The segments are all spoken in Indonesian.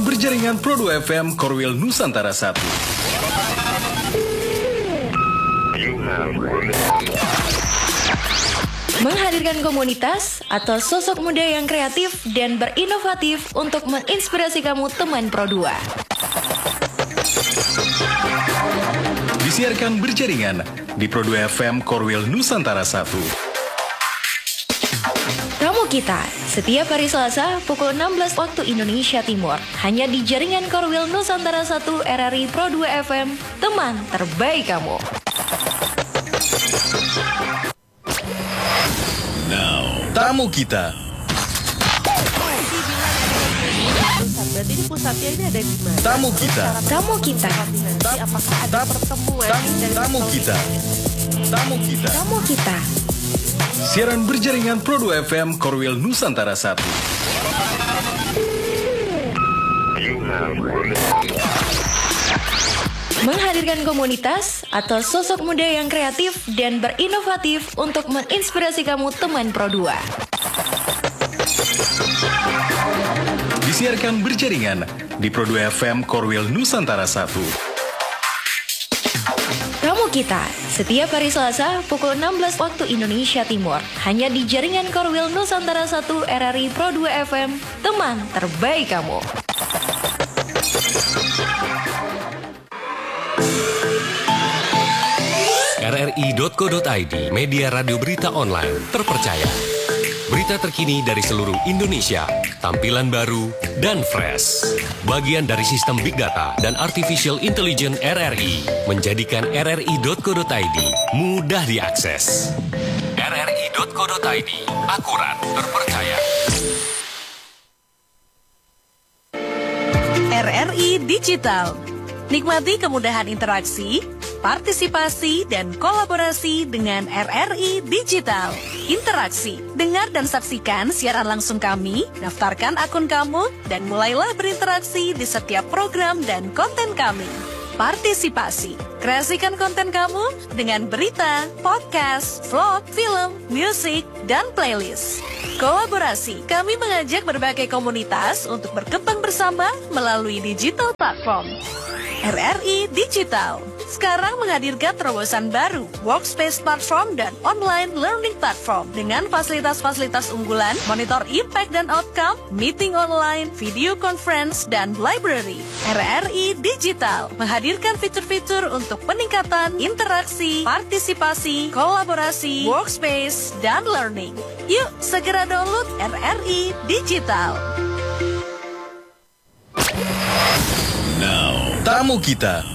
Siaran berjaringan Pro 2 FM Korwil Nusantara 1. Menghadirkan komunitas atau sosok muda yang kreatif dan berinovatif untuk menginspirasi kamu teman Pro 2. Disiarkan berjaringan di Pro 2 FM Korwil Nusantara 1. Tamu kita, setiap hari Selasa pukul 16 waktu Indonesia Timur, hanya di jaringan Korwil Nusantara 1 RRI Pro 2 FM, teman terbaik kamu. Tamu kita. Berarti ini pusatnya ini ada di mana? Tamu kita. Tamu kita. Apakah ada pertemuan? Tamu kita. Tamu kita. Tamu kita. Siaran berjaringan Pro 2 FM Korwil Nusantara 1. Menghadirkan komunitas atau sosok muda yang kreatif dan berinovatif untuk menginspirasi kamu teman Pro 2. Disiarkan berjaringan di Pro 2 FM Korwil Nusantara 1. Tamu kita, setiap hari Selasa pukul 16 waktu Indonesia Timur, hanya di jaringan Korwil Nusantara 1 RRI Pro 2 FM, teman terbaik kamu. RRI.co.id, media radio berita online terpercaya. Berita terkini dari seluruh Indonesia, tampilan baru dan fresh. Bagian dari sistem Big Data dan Artificial Intelligence RRI, menjadikan RRI.co.id mudah diakses. RRI.co.id, akurat, terpercaya. RRI Digital. Nikmati kemudahan interaksi, partisipasi, dan kolaborasi dengan RRI Digital. Interaksi, dengar dan saksikan siaran langsung kami, daftarkan akun kamu, dan mulailah berinteraksi di setiap program dan konten kami. Partisipasi, kreasikan konten kamu dengan berita, podcast, vlog, film, musik, dan playlist. Kolaborasi, kami mengajak berbagai komunitas untuk berkembang bersama melalui digital platform. RRI Digital sekarang menghadirkan terobosan baru, workspace platform dan online learning platform dengan fasilitas-fasilitas unggulan, monitor impact dan outcome, meeting online, video conference, dan library. RRI Digital menghadirkan fitur-fitur untuk peningkatan interaksi, partisipasi, kolaborasi, workspace, dan learning. Yuk, segera download RRI Digital. Tamu kita.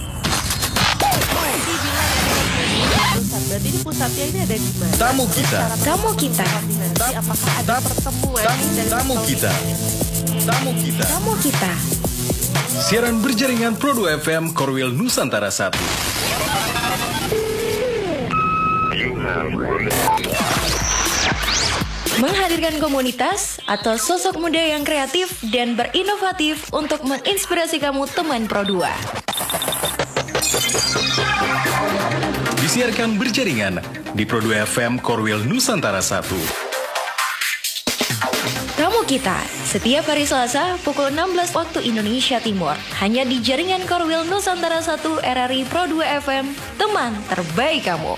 Berarti ini pusatnya ini ada di mana? Tamu kita. Tamu kita. Apakah ada pertemuan? Tamu kita. Tamu kita. Tamu kita. Siaran berjaringan Pro 2 FM Korwil Nusantara 1. Menghadirkan komunitas atau sosok muda yang kreatif dan berinovatif untuk menginspirasi kamu teman Pro 2. Disiarkan berjaringan di Pro 2 FM Korwil Nusantara 1. Tamu kita, setiap hari Selasa pukul 16 waktu Indonesia Timur, hanya di jaringan Korwil Nusantara 1 RRI Pro 2 FM, teman terbaik kamu.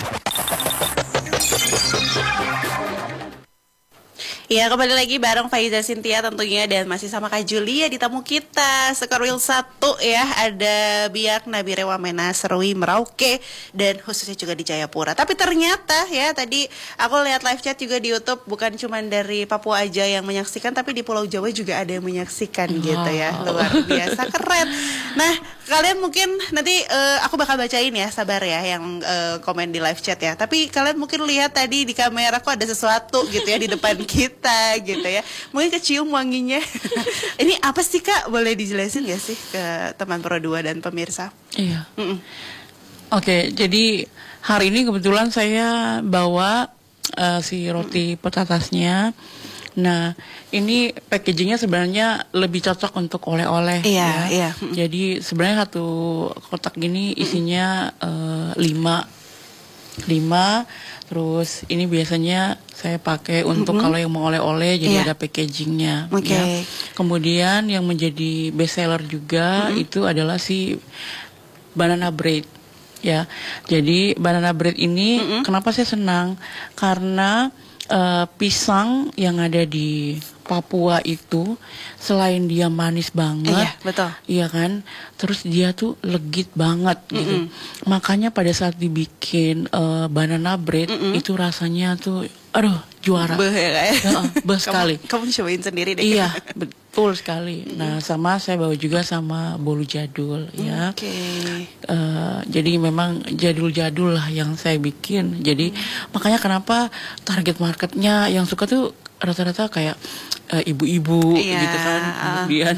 Ya, kembali lagi bareng Faiza Cynthia tentunya, dan masih sama Kak Julia di tamu kita Sekorwil 1 ya. Ada Biak Nabire Wamena Serui Merauke, dan khususnya juga di Jayapura. Tapi ternyata ya, tadi aku lihat live chat juga di YouTube, bukan cuma dari Papua aja yang menyaksikan, tapi di Pulau Jawa juga ada yang menyaksikan gitu ya. Luar biasa, keren. Nah, kalian mungkin nanti aku bakal bacain ya, sabar ya, yang komen di live chat ya. Tapi kalian mungkin lihat tadi di kamera kok ada sesuatu gitu ya di depan kita gitu ya. Mungkin kecium wanginya. Ini apa sih Kak? Boleh dijelasin gak sih ke teman Pro 2 dan pemirsa? Iya. Oke, jadi hari ini kebetulan saya bawa si roti petatasnya. Nah, ini packagingnya sebenarnya lebih cocok untuk oleh-oleh. Iya, ya. iya. Jadi sebenarnya satu kotak gini isinya 5. 5. Terus ini biasanya saya pakai untuk kalau yang mau oleh-oleh, jadi ada packagingnya. Ya. Kemudian yang menjadi best seller juga itu adalah si banana bread. Ya, jadi banana bread ini kenapa saya senang? Karena pisang yang ada di Papua itu selain dia manis banget, Iya, betul. Iya kan, terus dia tuh legit banget gitu. Makanya pada saat dibikin banana bread itu rasanya tuh, aduh juara. Beh, ya, Kak, ya? Beh sekali. Kamu cobain sendiri deh. Iya, betul sekali. Nah, sama saya bawa juga sama bolu jadul ya. Jadi memang jadul-jadul lah yang saya bikin. Jadi makanya kenapa target marketnya yang suka tuh rata-rata kayak ibu-ibu gitu kan. Kemudian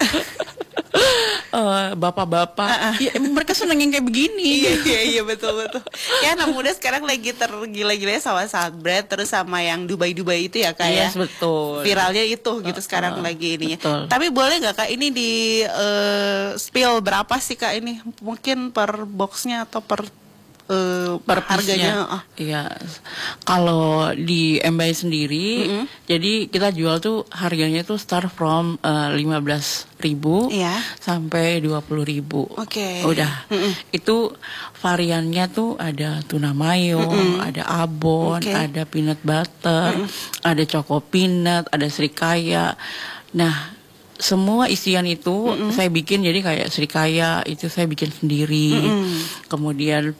bapak-bapak, ya, mereka seneng yang kayak begini. Iya betul. Ya anak muda sekarang lagi tergila-gilanya sama bread terus sama yang Dubai itu ya Kak ya. Yes, betul. Viralnya itu gitu sekarang lagi ininya. Betul. Tapi boleh nggak Kak ini di spill berapa sih Kak ini? Mungkin per boxnya atau per harganya? Iya. Kalau di MBI sendiri, jadi kita jual tuh harganya tuh start from 15.000 sampai 20.000. Udah. Itu variannya tuh ada tuna mayo, ada abon, ada peanut butter, ada choco peanut, ada srikaya. Nah, semua isian itu saya bikin, jadi kayak srikaya itu saya bikin sendiri. Kemudian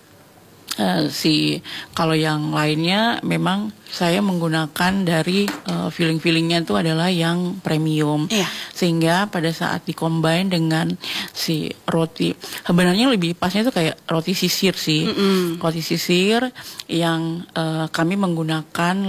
kalau yang lainnya memang saya menggunakan dari filling-fillingnya itu adalah yang premium, sehingga pada saat dikombin dengan si roti, sebenarnya lebih pasnya itu kayak roti sisir sih, roti sisir yang kami menggunakan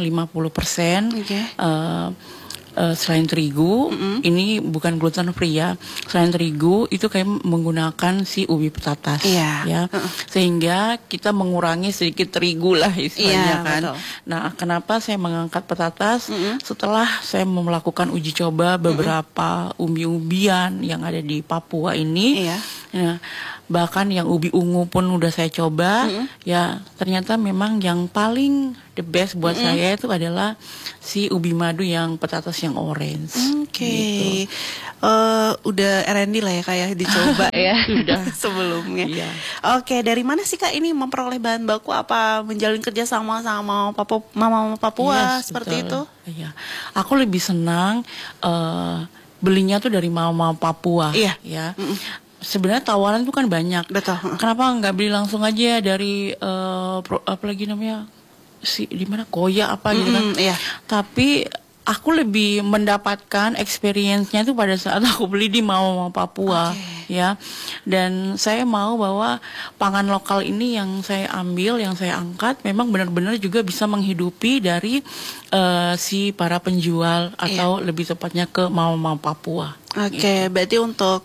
50%. Selain terigu, ini bukan gluten free ya. Selain terigu itu kayak menggunakan si ubi petatas, ya, sehingga kita mengurangi sedikit terigu lah istilahnya kan. Betul. Nah, kenapa saya mengangkat petatas? Setelah saya melakukan uji coba beberapa umbi-umbian yang ada di Papua ini, nah, bahkan yang ubi ungu pun udah saya coba, ya ternyata memang yang paling the best buat saya itu adalah si ubi madu yang petatas yang orange. Gitu. Udah R&D lah ya Kak ya, dicoba ya. Sudah sebelumnya. Iya. Dari mana sih Kak ini memperoleh bahan baku? Apa menjalin kerja sama Mama Papua seperti itu? Iya. Aku lebih senang belinya tuh dari Mama Papua. Ya. Sebenarnya tawaran tuh kan banyak. Betul. Kenapa nggak beli langsung aja dari apa lagi namanya, si di mana Koya apa gitu kan? Tapi aku lebih mendapatkan experience-nya itu pada saat aku beli di Mama Papua, ya. Dan saya mau bahwa pangan lokal ini yang saya ambil, yang saya angkat, memang benar-benar juga bisa menghidupi dari si para penjual atau lebih tepatnya ke Mama Papua. Berarti untuk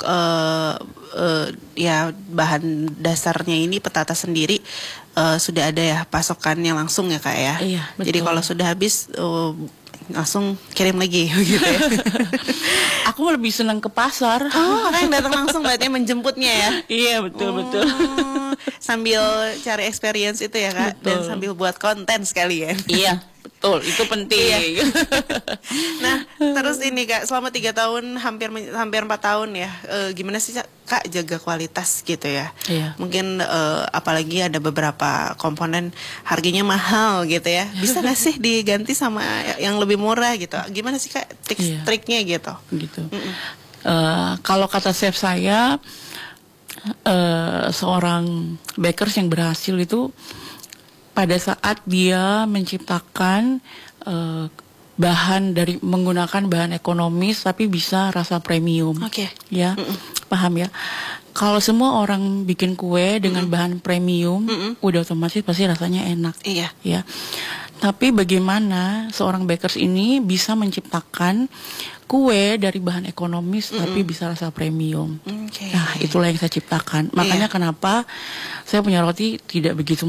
ya bahan dasarnya ini petatas sendiri sudah ada ya pasokannya langsung ya Kak ya. Iya, betul. Jadi kalau sudah habis langsung kirim lagi gitu ya. Aku lebih senang ke pasar. Orang yang datang langsung berarti menjemputnya ya. Iya, betul. Sambil cari experience itu ya Kak. Betul. Dan sambil buat konten sekalian. Iya, betul, itu penting. Nah, terus ini Kak, selama 3 tahun hampir 4 tahun ya, gimana sih Kak jaga kualitas gitu ya? Mungkin apalagi ada beberapa komponen harganya mahal gitu ya, bisa nggak sih diganti sama yang lebih murah gitu? Gimana sih Kak triknya gitu? Kalau kata chef saya, seorang bakers yang berhasil itu pada saat dia menciptakan menggunakan bahan ekonomis tapi bisa rasa premium. Ya, paham ya? Kalau semua orang bikin kue dengan bahan premium, udah otomatis pasti rasanya enak. Ya. Tapi bagaimana seorang bakers ini bisa menciptakan kue dari bahan ekonomis tapi bisa rasa premium? Nah, itulah yang saya ciptakan. Makanya kenapa saya punya roti tidak begitu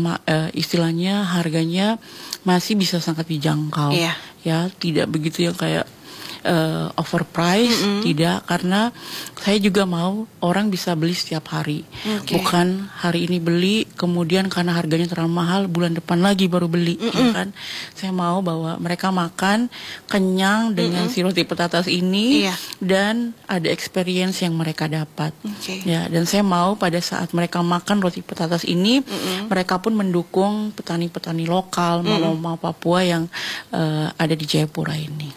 istilahnya harganya masih bisa sangat dijangkau. Ya, tidak begitu yang kayak overpriced, tidak, karena saya juga mau orang bisa beli setiap hari, bukan hari ini beli kemudian karena harganya terlalu mahal bulan depan lagi baru beli, ya kan? Saya mau bahwa mereka makan kenyang dengan si roti petatas ini dan ada experience yang mereka dapat, ya. Dan saya mau pada saat mereka makan roti petatas ini, mereka pun mendukung petani-petani lokal, mama Papua yang ada di Jayapura ini.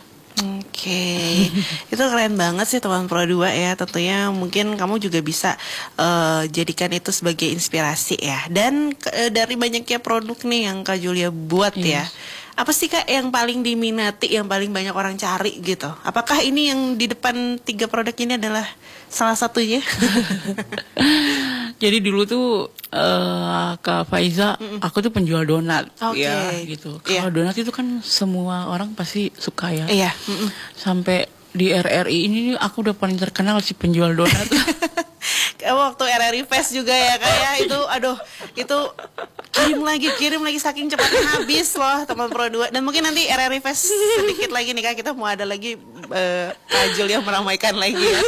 Itu keren banget sih teman Pro 2 ya. Tentunya mungkin kamu juga bisa jadikan itu sebagai inspirasi ya. Dan dari banyaknya produk nih yang Kak Julia buat ya, apa sih Kak yang paling diminati, yang paling banyak orang cari gitu? Apakah ini yang di depan 3 produk ini adalah salah satunya? Jadi dulu tuh Kak Faiza, aku tuh penjual donat, ya gitu. Kalau donat itu kan semua orang pasti suka ya. Sampai di RRI ini aku udah paling terkenal sih penjual donat. Waktu RRI Fest juga ya kayak itu, aduh itu kirim lagi saking cepatnya habis loh teman Pro 2. Dan mungkin nanti RRI Fest sedikit lagi nih Kak, kita mau ada lagi Kak Julia meramaikan lagi ya.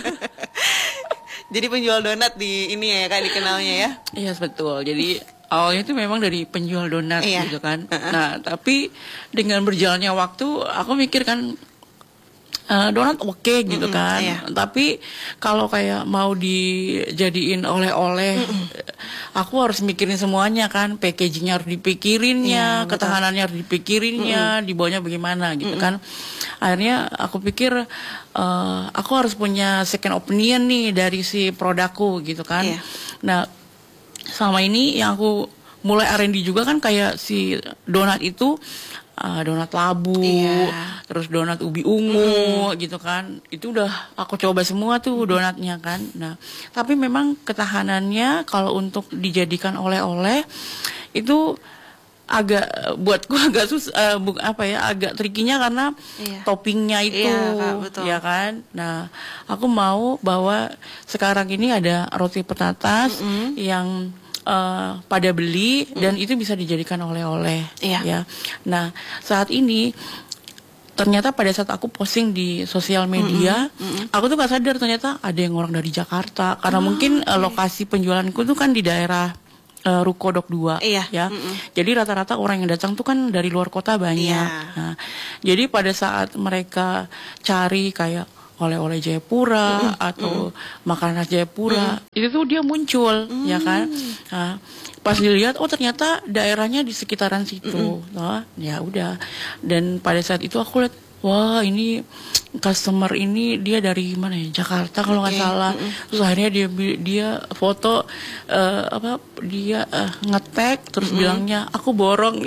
Jadi penjual donat di ini ya Kak, dikenalnya ya. Iya betul. Jadi awalnya itu memang dari penjual donat gitu kan. Nah tapi dengan berjalannya waktu aku mikir kan donat oke gitu kan. Tapi kalau kayak mau dijadiin oleh-oleh, aku harus mikirin semuanya kan. Packagingnya harus dipikirinnya, ketahanannya harus dipikirinnya, dibawanya bagaimana gitu kan. Akhirnya aku pikir aku harus punya second opinion nih dari si produkku gitu kan. Nah selama ini yang aku mulai R&D juga kan kayak si donat itu, donat labu, terus donat ubi ungu gitu kan. Itu udah aku coba semua tuh donatnya kan. Nah, tapi memang ketahanannya kalau untuk dijadikan oleh-oleh itu agak buatku agak susah, agak trikinya karena toppingnya itu, ya kan. Nah, aku mau bahwa sekarang ini ada roti petatas yang pada beli dan itu bisa dijadikan oleh-oleh, ya. Nah, saat ini ternyata pada saat aku posting di sosial media, aku tuh gak sadar ternyata ada yang orang dari Jakarta karena mungkin lokasi penjualanku tuh kan di daerah Ruko Dok 2, ya. Jadi rata-rata orang yang datang tuh kan dari luar kota banyak. Nah, jadi pada saat mereka cari kayak oleh-oleh Jayapura atau makanan khas Jayapura, itu tuh dia muncul, ya kan. Nah, pas dilihat, oh ternyata daerahnya di sekitaran situ. Nah, ya udah. Dan pada saat itu aku lihat, wah ini customer ini dia dari mana ya, Jakarta kalau nggak salah. Terus akhirnya dia foto dia nge-tag terus bilangnya aku borong.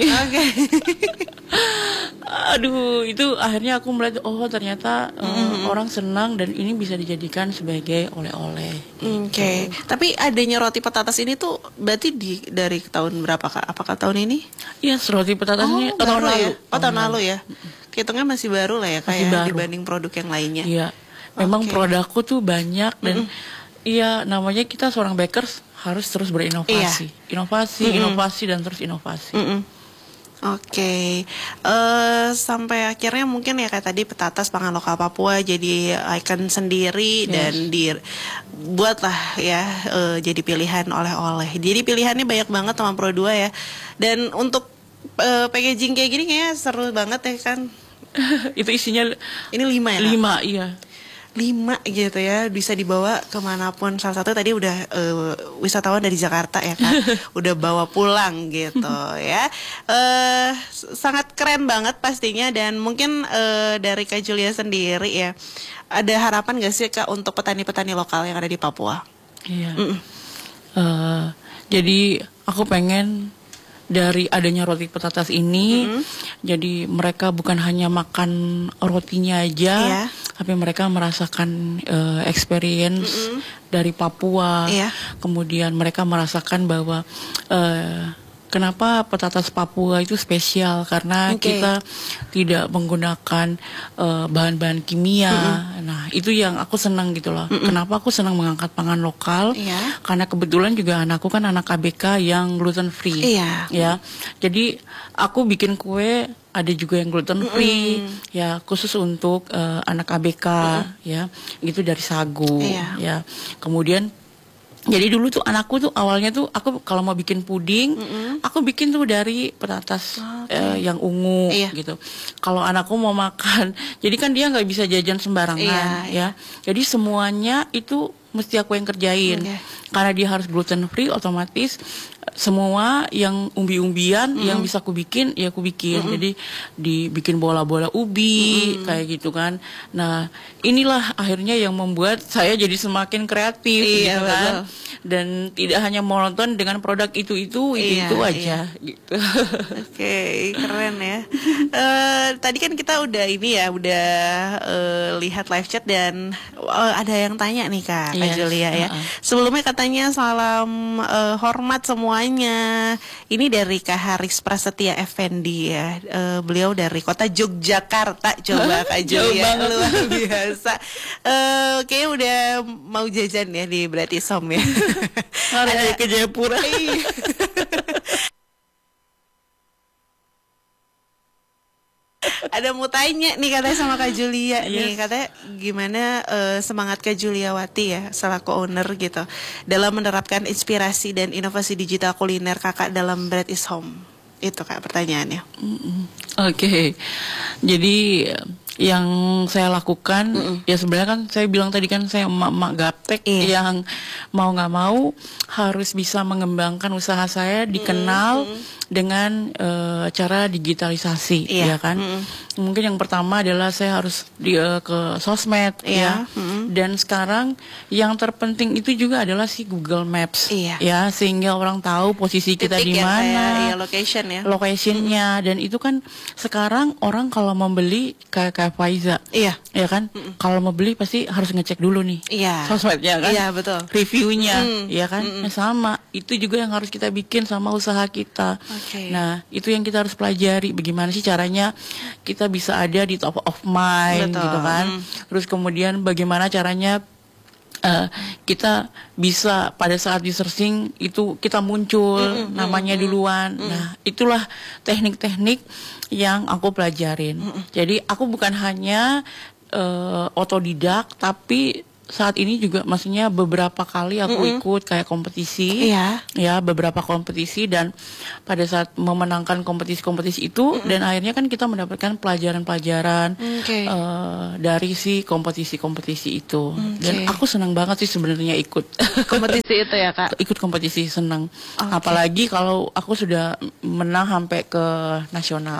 Aduh, itu akhirnya aku melihat oh ternyata orang senang dan ini bisa dijadikan sebagai oleh-oleh. Tapi adanya roti petatas ini tuh berarti dari tahun berapa Kak? Apakah tahun ini? Iya, roti petatas ini tahun lalu. Tahun lalu ya. Hitungnya masih baru lah ya kayak dibanding produk yang lainnya. Iya. Memang produkku tuh banyak dan iya namanya kita seorang bakers harus terus berinovasi. Inovasi dan terus inovasi. Sampai akhirnya mungkin ya kayak tadi petatas pangan lokal Papua jadi ikon sendiri dan buatlah ya jadi pilihan oleh-oleh. Jadi pilihannya banyak banget teman Pro 2 ya. Dan untuk packaging kayak gini kayaknya seru banget ya kan. Itu isinya ini 5 ya? 5, iya. 5 gitu ya, bisa dibawa kemanapun. Salah satu tadi udah wisatawan dari Jakarta ya kan, udah bawa pulang gitu ya. Sangat keren banget pastinya. Dan mungkin dari Kak Julia sendiri ya, ada harapan gak sih Kak untuk petani-petani lokal yang ada di Papua? Iya. Jadi aku pengen dari adanya roti petatas ini, jadi mereka bukan hanya makan rotinya aja, tapi mereka merasakan experience dari Papua. Kemudian mereka merasakan bahwa kenapa petatas Papua itu spesial karena kita tidak menggunakan bahan-bahan kimia. Nah, itu yang aku senang gitu loh. Kenapa aku senang mengangkat pangan lokal? Karena kebetulan juga anakku kan anak ABK yang gluten free. Ya. Jadi aku bikin kue ada juga yang gluten free, ya khusus untuk anak ABK, ya gitu dari sagu, ya. Kemudian jadi dulu tuh anakku tuh awalnya tuh aku kalau mau bikin puding, aku bikin tuh dari petatas yang ungu gitu. Kalau anakku mau makan, jadi kan dia nggak bisa jajan sembarangan, ya. Jadi semuanya itu mesti aku yang kerjain. Karena dia harus gluten free, otomatis semua yang umbi-umbian yang bisa aku bikin, ya aku bikin. Jadi dibikin bola-bola ubi kayak gitu kan. Nah, inilah akhirnya yang membuat saya jadi semakin kreatif gitu kan. Dan tidak hanya monoton dengan produk itu aja gitu. Oke, keren ya. Tadi kan kita udah lihat live chat dan ada yang tanya nih Kak Julia ya. Sebelumnya katanya salam hormat semuanya. Ini dari Kak Haris Prasetya Effendi ya. Beliau dari kota Yogyakarta. Coba Kak Julia, luar biasa. Kayaknya udah mau jajan ya di Bratisom ya. Ada ke Jayapura. Ada mau tanya nih katanya sama Kak Julia nih, katanya gimana semangat Kak Juliawati ya selaku owner gitu dalam menerapkan inspirasi dan inovasi digital kuliner Kakak dalam Bread is Home. Itu Kak pertanyaannya. Oke. Jadi yang saya lakukan ya sebenarnya kan saya bilang tadi kan saya emak-emak gaptek yang mau nggak mau harus bisa mengembangkan usaha saya dikenal dengan cara digitalisasi ya kan. Mungkin yang pertama adalah saya harus ke sosmed ya. Dan sekarang yang terpenting itu juga adalah si Google Maps ya, sehingga orang tahu posisi kita di mana, locationnya. Dan itu kan sekarang orang kalau membeli kayak Faiza ya kan, kalau mau beli pasti harus ngecek dulu nih sosmednya kan, betul, reviewnya ya kan. Nah, sama itu juga yang harus kita bikin sama usaha kita. Nah, itu yang kita harus pelajari, bagaimana sih caranya kita bisa ada di top of mind gitu kan. Terus kemudian bagaimana caranya kita bisa pada saat di searching itu kita muncul namanya duluan. Nah, itulah teknik-teknik yang aku pelajarin. Jadi aku bukan hanya otodidak, tapi saat ini juga maksudnya beberapa kali aku ikut kayak kompetisi, ya beberapa kompetisi, dan pada saat memenangkan kompetisi-kompetisi itu dan akhirnya kan kita mendapatkan pelajaran-pelajaran dari si kompetisi-kompetisi itu. Dan aku senang banget sih sebenarnya ikut kompetisi itu ya Kak. Ikut kompetisi senang, apalagi kalau aku sudah menang sampai ke nasional.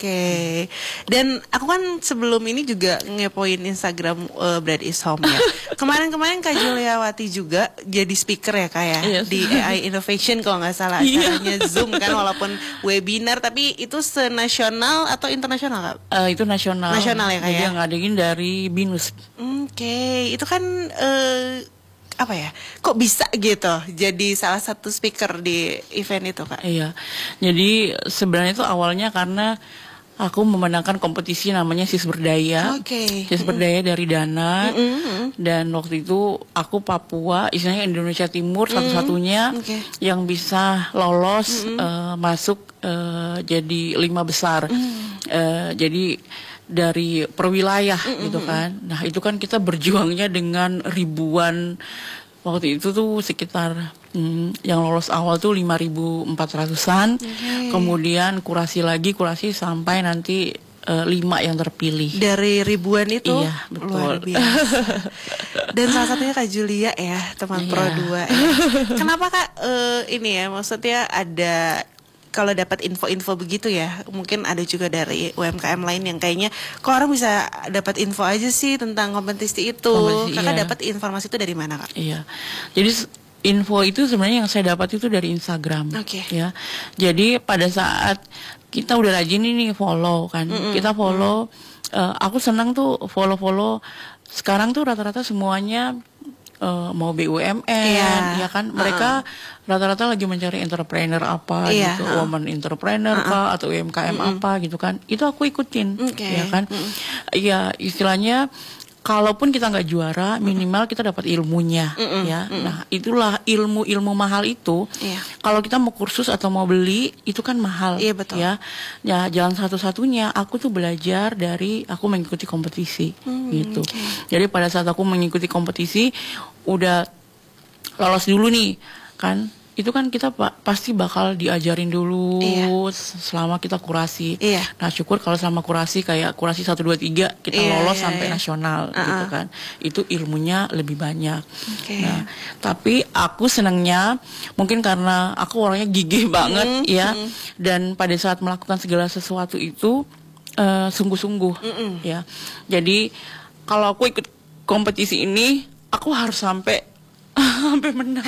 Dan aku kan sebelum ini juga ngepoin Instagram Bread is Home ya. Kemarin Kak Juliawati juga jadi speaker ya Kak ya, di AI Innovation kalau nggak salah, acaranya Zoom kan, walaupun webinar, tapi itu senasional atau internasional Kak? Itu nasional. Nasional ya Kak ya? Jadi yang ngadain dari BINUS. Itu kan apa ya, kok bisa gitu jadi salah satu speaker di event itu Kak? Iya, jadi sebenarnya itu awalnya karena aku memenangkan kompetisi namanya Sis Berdaya. Sis Berdaya dari Dana. Dan waktu itu aku Papua, istilahnya Indonesia Timur satu-satunya yang bisa lolos masuk jadi 5 besar. Jadi dari perwilayah gitu kan. Nah, itu kan kita berjuangnya dengan ribuan. Waktu itu tuh sekitar yang lolos awal tuh 5.400-an. Kemudian kurasi sampai nanti 5 yang terpilih dari ribuan itu. Iya, betul. Luar biasa. Dan salah satunya Kak Julia ya, teman Pro 2 ya. Kenapa Kak ini ya, maksudnya ada, kalau dapat info-info begitu ya, mungkin ada juga dari UMKM lain yang kayaknya kok orang bisa dapat info aja sih tentang kompetisi itu. Kakak dapat informasi itu dari mana Kak? Iya, jadi info itu sebenarnya yang saya dapat itu dari Instagram. Ya, jadi pada saat kita udah rajin ini follow kan, kita follow. Aku senang tuh follow. Sekarang tuh rata-rata semuanya mau BUMN ya kan, mereka rata-rata lagi mencari entrepreneur apa gitu, woman entrepreneur kah atau UMKM apa gitu kan, itu aku ikutin ya kan. Ya istilahnya kalaupun kita nggak juara, minimal kita dapat ilmunya, ya. Nah, itulah ilmu mahal itu. Iya. Kalau kita mau kursus atau mau beli, itu kan mahal, Iya, betul. ya. Ya, jalan satu-satunya aku tuh belajar dari aku mengikuti kompetisi, gitu. Jadi pada saat aku mengikuti kompetisi, udah lolos dulu nih, kan? Itu kan kita pasti bakal diajarin dulu selama kita kurasi. Iya. Nah, syukur kalau selama kurasi kayak kurasi 1 2 3 kita lolos sampai nasional gitu kan. Itu ilmunya lebih banyak. Nah, tapi aku senangnya mungkin karena aku orangnya gigih banget ya. Dan pada saat melakukan segala sesuatu itu sungguh-sungguh ya. Jadi kalau aku ikut kompetisi ini, aku harus sampai menang.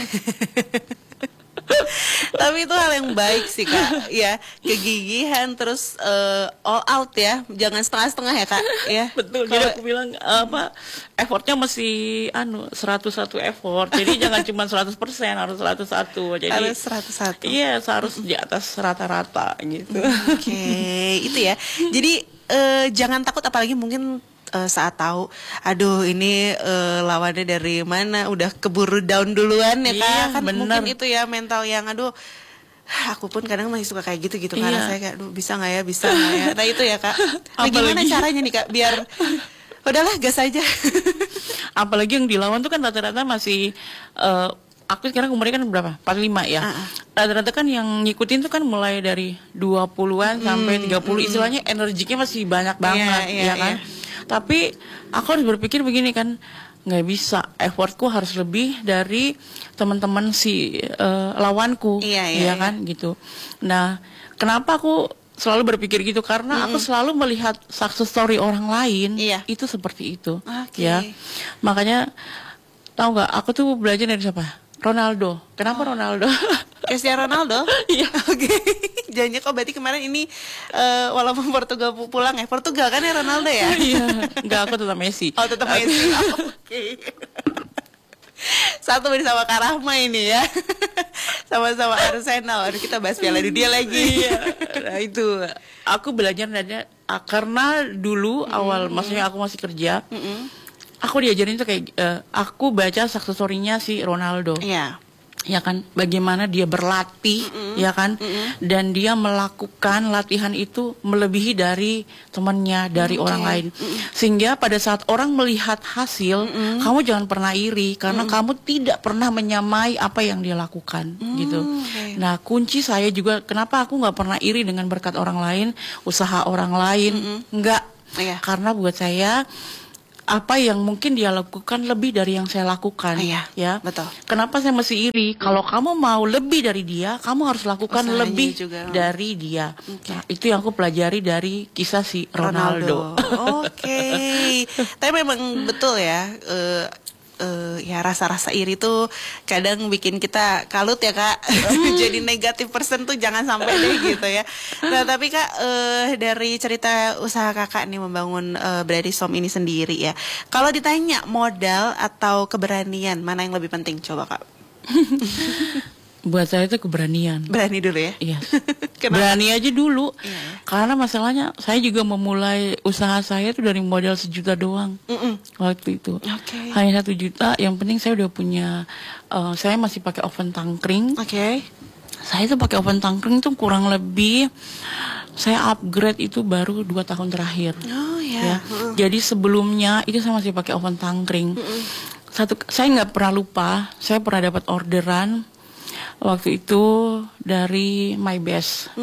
Tapi itu hal yang baik sih Kak, ya, kegigihan terus all out ya, jangan setengah-setengah ya Kak, ya. Betul. Jadi aku bilang effortnya mesti 101 effort. Jadi jangan cuma 100%, harus 101. Jadi harus 101. Iya, harus di atas rata-rata gitu. Oke, itu ya. Jadi jangan takut, apalagi mungkin saat tahu, aduh ini lawannya dari mana, udah keburu down duluan ya Kak. Iya, Kan bener. mungkin itu ya mental yang aduh, aku pun kadang masih suka kayak gitu karena saya kayak aduh bisa nggak ya. Nah itu ya Kak. Nah, gimana caranya nih Kak biar udahlah gas aja. Apalagi yang dilawan tuh kan rata-rata masih aku sekarang umurnya kan berapa? 45 ya. Rata-rata kan yang ngikutin tuh kan mulai dari 20-an sampai 30. Istilahnya energinya masih banyak banget ya kan. Tapi aku harus berpikir begini kan, nggak bisa, effortku harus lebih dari teman-teman si lawanku, ya kan gitu. Nah, kenapa aku selalu berpikir gitu? Karena aku selalu melihat success story orang lain itu seperti itu, ya. Makanya tahu nggak? Aku tuh belajar dari siapa? Ronaldo. Kenapa Ronaldo? Cristiano Ronaldo? Iya. Oke. Jangan kok berarti kemarin ini walaupun Portugal pulang ya, Portugal kan ya Ronaldo ya? Iya. Enggak, aku tetap Messi. Oh, tetap Messi. Oke. Satu bersama Karahma ini ya. Sama-sama Arsenal. Aduh, kita bahas Piala Dunia lagi. Iya. Nah, itu aku belajar dari karena dulu awal maksudnya aku masih kerja. Aku diajarin tuh kayak aku baca success story-nya si Ronaldo. Iya. Ya kan, bagaimana dia berlatih, ya kan, dan dia melakukan latihan itu melebihi dari temannya, dari orang lain, sehingga pada saat orang melihat hasil, kamu jangan pernah iri karena kamu tidak pernah menyamai apa yang dia lakukan, gitu. Nah, kunci saya juga kenapa aku nggak pernah iri dengan berkat orang lain, usaha orang lain, nggak, karena buat saya apa yang mungkin dia lakukan lebih dari yang saya lakukan, ya. Betul. Kenapa saya mesti iri? Kalau kamu mau lebih dari dia, kamu harus lakukan usahanya lebih juga dari dia. Nah, itu yang aku pelajari dari kisah si Ronaldo. Oke. Tapi memang betul ya. Ya rasa-rasa iri tuh kadang bikin kita kalut ya Kak. Jadi negatif person tuh jangan sampai deh gitu ya. Nah tapi Kak, dari cerita usaha Kakak nih membangun Brady Som ini sendiri ya, kalau ditanya modal atau keberanian, mana yang lebih penting coba Kak? Buat saya itu keberanian. Berani dulu ya? Iya. Berani aja dulu. Karena masalahnya saya juga memulai usaha saya itu dari modal 1 juta doang. Waktu itu. Hanya 1 juta, yang penting saya udah punya, saya masih pakai oven tangkring. Saya itu pakai oven tangkring tuh kurang lebih, saya upgrade itu baru 2 tahun terakhir. Ya. Jadi sebelumnya itu saya masih pakai oven tangkring. Saya nggak pernah lupa, saya pernah dapat orderan waktu itu dari My Best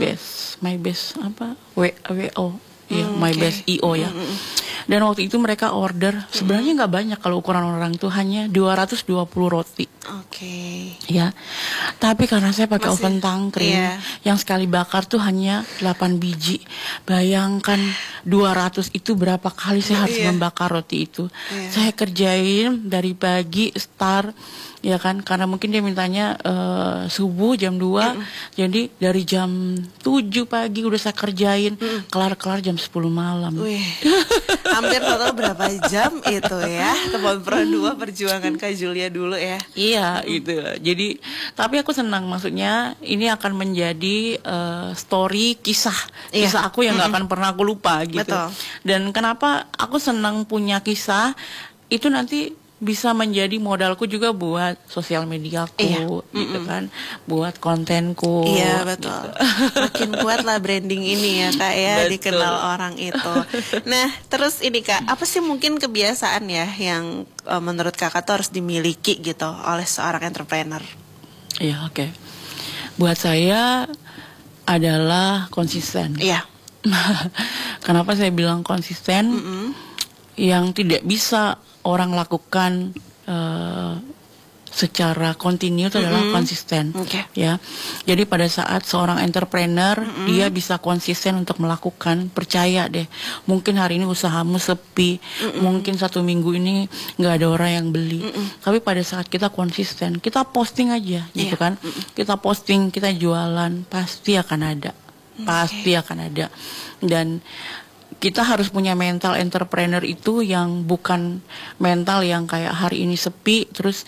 apa? WO. Ya, My Best IO ya. Dan waktu itu mereka order sebenarnya nggak banyak, kalau ukuran orang tuh hanya 220 roti. Ya. Tapi karena saya pakai oven tangkring yang sekali bakar tuh hanya 8 biji. Bayangkan 200 itu berapa kali saya harus membakar roti itu. Saya kerjain dari pagi start, ya kan, karena mungkin dia mintanya subuh jam 2. Jadi dari jam 7 pagi udah saya kerjain, kelar-kelar jam 10 malam. Hampir total berapa jam itu ya teman Pro 2 perjuangan Kak Julia dulu ya. Iya gitu. Jadi tapi aku senang, maksudnya ini akan menjadi story kisah aku yang nggak akan pernah aku lupa gitu. Betul. Dan kenapa aku senang punya kisah itu, nanti bisa menjadi modalku juga buat sosial mediaku gitu kan, buat kontenku. Iya betul. Makin kuat lah branding ini ya Kak ya, Betul. dikenal orang itu. Nah terus ini Kak, apa sih mungkin kebiasaan ya yang menurut Kakak tuh harus dimiliki gitu oleh seorang entrepreneur? Iya, oke. Buat saya adalah konsisten. Iya. Kenapa saya bilang konsisten? Yang tidak bisa orang lakukan secara kontinu itu adalah konsisten, ya. Jadi pada saat seorang entrepreneur dia bisa konsisten untuk melakukan, percaya deh. Mungkin hari ini usahamu sepi, mungkin 1 minggu ini nggak ada orang yang beli. Tapi pada saat kita konsisten, kita posting aja, gitu kan? Kita posting, kita jualan, pasti akan ada, pasti akan ada. Dan kita harus punya mental entrepreneur itu yang bukan mental yang kayak hari ini sepi terus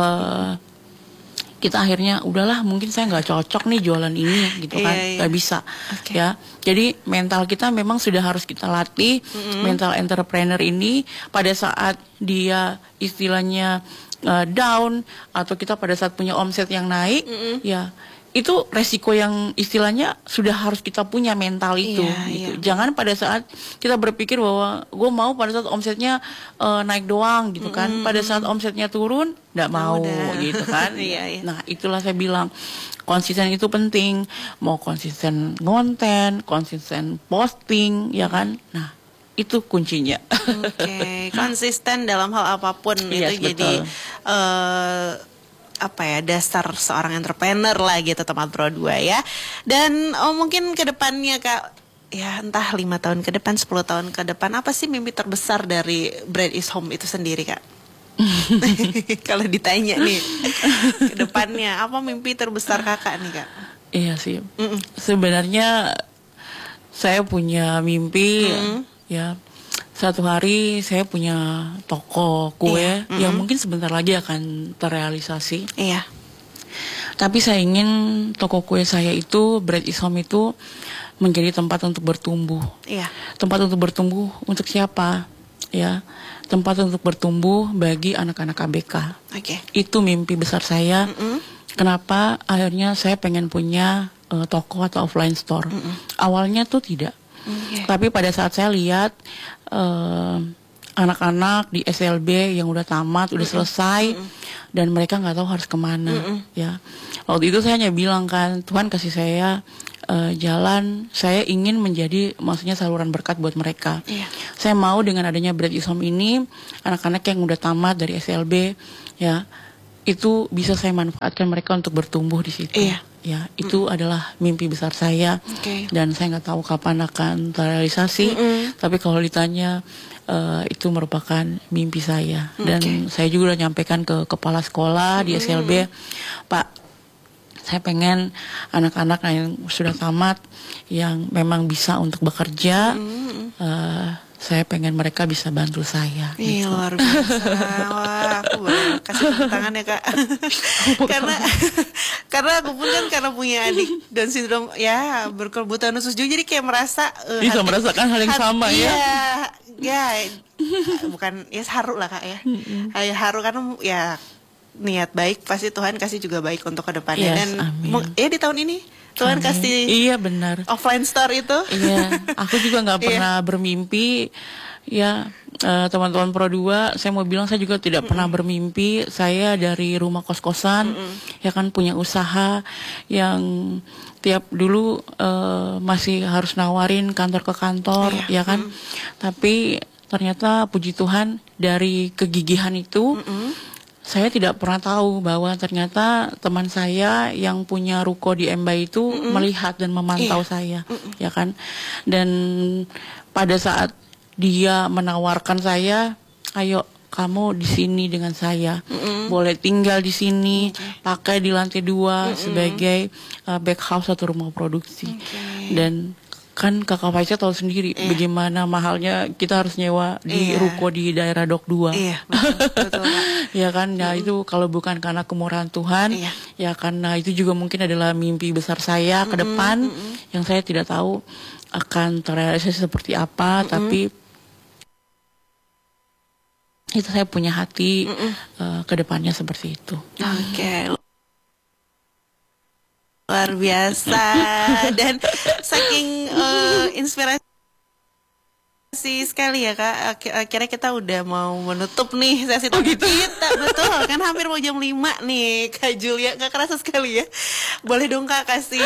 kita akhirnya udahlah mungkin saya nggak cocok nih jualan ini gitu kan, nggak bisa ya. Jadi mental kita memang sudah harus kita latih. Mental entrepreneur ini pada saat dia istilahnya down atau kita pada saat punya omset yang naik ya, itu resiko yang istilahnya sudah harus kita punya mental itu. Gitu. Jangan pada saat kita berpikir bahwa gue mau pada saat omsetnya naik doang gitu kan, pada saat omsetnya turun nggak mau gitu kan. Nah itulah saya bilang konsisten itu penting, mau konsisten konten, konsisten posting ya kan. Nah itu kuncinya. Konsisten dalam hal apapun itu jadi apa ya, dasar seorang entrepreneur lah gitu teman Pro 2 ya. Dan mungkin ke depannya Kak, ya entah 5 tahun ke depan, 10 tahun ke depan, apa sih mimpi terbesar dari Bread is Home itu sendiri Kak? Kalau ditanya nih ke depannya, apa mimpi terbesar Kakak nih Kak? Iya sih, sebenarnya saya punya mimpi ya. Suatu hari saya punya toko kue yang mungkin sebentar lagi akan terrealisasi. Iya. Tapi saya ingin toko kue saya itu, Bread is Home itu menjadi tempat untuk bertumbuh. Iya. Tempat untuk bertumbuh untuk siapa? Ya, tempat untuk bertumbuh bagi anak-anak ABK. Itu mimpi besar saya. Kenapa akhirnya saya pengen punya toko atau offline store. Awalnya tuh tidak. Tapi pada saat saya lihat anak-anak di SLB yang udah tamat, udah selesai, dan mereka nggak tahu harus kemana, ya. Waktu itu saya hanya bilang kan, Tuhan kasih saya jalan, saya ingin menjadi, maksudnya saluran berkat buat mereka. Saya mau dengan adanya Bread is Home ini, anak-anak yang udah tamat dari SLB, ya, itu bisa saya manfaatkan mereka untuk bertumbuh di situ. Ya, itu adalah mimpi besar saya, dan saya nggak tahu kapan akan terrealisasi. Tapi kalau ditanya, itu merupakan mimpi saya. Dan saya juga udah nyampaikan ke kepala sekolah di SLB, Pak, saya pengen anak-anak yang sudah tamat, yang memang bisa untuk bekerja, saya pengen mereka bisa bantu saya. Gitu. Luar biasa. Wah, aku boleh kasih tepuk tangan ya Kak. karena aku pun kan karena punya adik Down syndrome ya, berkebutuhan khusus juga, jadi kayak merasa bisa merasakan hal yang sama ya. Ya, bukan ya, haru lah Kak ya. Haru karena ya niat baik pasti Tuhan kasih juga baik untuk kedepannya. Dan ya di tahun ini Tuhan kasih. Iya benar. Offline store itu. Iya, aku juga nggak pernah bermimpi. Ya, teman-teman Pro 2, saya mau bilang saya juga tidak pernah bermimpi. Saya dari rumah kos-kosan, ya kan, punya usaha yang tiap dulu masih harus nawarin kantor ke kantor, ya kan. Tapi ternyata puji Tuhan dari kegigihan itu. Saya tidak pernah tahu bahwa ternyata teman saya yang punya ruko di Emba itu melihat dan memantau saya, ya kan. Dan pada saat dia menawarkan saya, ayo kamu di sini dengan saya, boleh tinggal di sini, pakai di lantai 2 sebagai back house atau rumah produksi. Dan kan Kakak Faiza tahu sendiri bagaimana mahalnya kita harus nyewa di ruko di daerah Dok 2. Iya, betul, Kak. Ya kan, nah itu kalau bukan karena kemurahan Tuhan, ya karena itu juga mungkin adalah mimpi besar saya ke depan yang saya tidak tahu akan terrealisasi seperti apa, tapi itu saya punya hati ke depannya seperti itu. Oke. Luar biasa. Dan saking inspirasi sekali ya Kak. Akhirnya kita udah mau menutup nih sesi kita. Betul, kan hampir mau jam 5 nih Kak Julia. Gak kerasa sekali ya. Boleh dong Kak kasih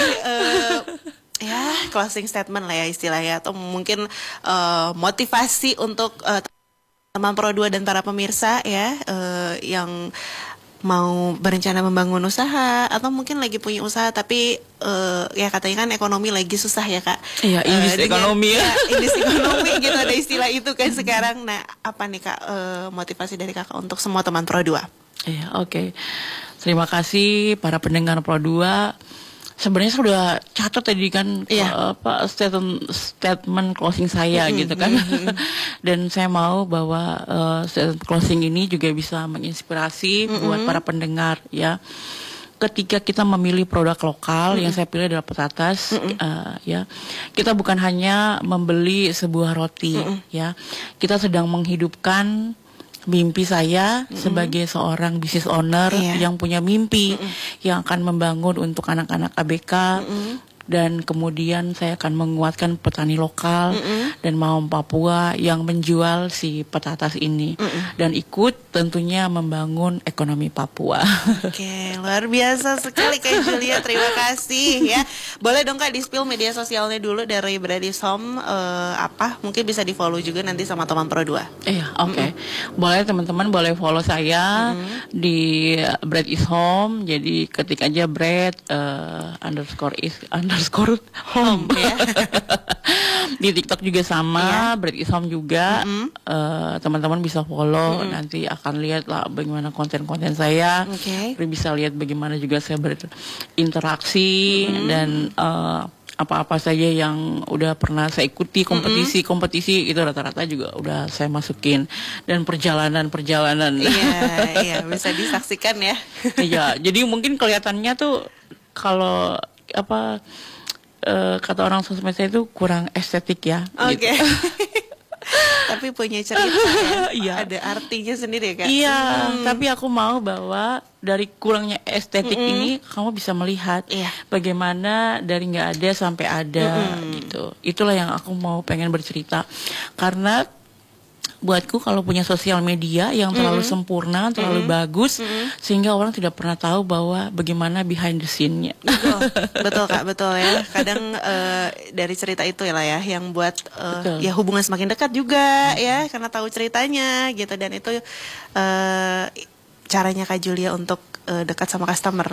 ya closing statement lah ya istilahnya, atau mungkin motivasi untuk teman Pro 2 dan para pemirsa ya yang mau berencana membangun usaha atau mungkin lagi punya usaha tapi ya katanya kan ekonomi lagi susah ya Kak. Iya, industri ekonomi ya. Industri ekonomi gitu, ada istilah itu kan sekarang. Nah, apa nih Kak motivasi dari Kakak untuk semua teman Pro 2? Iya, oke. Terima kasih para pendengar Pro 2. Sebenarnya sudah catat tadi kan apa statement closing saya gitu kan. Dan saya mau bahwa statement closing ini juga bisa menginspirasi buat para pendengar ya. Ketika kita memilih produk lokal, yang saya pilih adalah petatas, ya, kita bukan hanya membeli sebuah roti, ya, kita sedang menghidupkan mimpi saya sebagai seorang business owner yang punya mimpi yang akan membangun untuk anak-anak ABK, dan kemudian saya akan menguatkan petani lokal dan Maom Papua yang menjual si petatas ini dan ikut tentunya membangun ekonomi Papua. Oke, luar biasa sekali Kak Julia, terima kasih ya. Boleh dong Kak di-spill media sosialnya dulu dari Bread is Home, apa mungkin bisa di-follow juga nanti sama teman Pro 2. Iya, oke. Boleh teman-teman boleh follow saya di Bread is Home. Jadi ketik aja bread underscore home ya. Di TikTok juga sama, Bread is Home juga. Teman-teman bisa follow, nanti akan lihat lah bagaimana konten-konten saya. Bisa lihat bagaimana juga saya berinteraksi dan apa-apa saja yang udah pernah saya ikuti, kompetisi itu rata-rata juga udah saya masukin, dan perjalanan iya bisa disaksikan ya. Iya, jadi mungkin kelihatannya tuh kalau apa kata orang sosmed saya itu kurang estetik ya. Gitu. Tapi punya cerita ya. Ada artinya sendiri ya Kak. Iya, tapi aku mau bahwa dari kurangnya estetik ini kamu bisa melihat bagaimana dari nggak ada sampai ada gitu. Itulah yang aku mau pengen bercerita. Karena buatku kalau punya sosial media yang terlalu sempurna, terlalu bagus, sehingga orang tidak pernah tahu bahwa bagaimana behind the scene-nya. Betul Kak, betul ya. Kadang dari cerita itu ya lah ya, yang buat ya hubungan semakin dekat juga ya, karena tahu ceritanya gitu. Dan itu caranya Kak Julia untuk dekat sama customer.